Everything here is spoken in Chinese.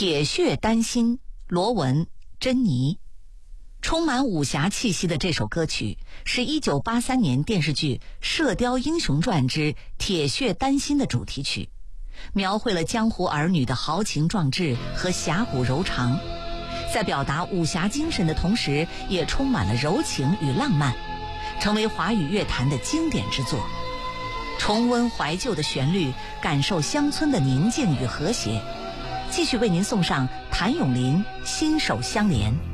铁血丹心，罗文、珍妮。充满武侠气息的这首歌曲是1983年电视剧《射雕英雄传之铁血丹心》的主题曲，描绘了江湖儿女的豪情壮志和侠骨柔肠，在表达武侠精神的同时，也充满了柔情与浪漫，成为华语乐坛的经典之作。重温怀旧的旋律，感受乡村的宁静与和谐。继续为您送上谭咏麟《心手相连》。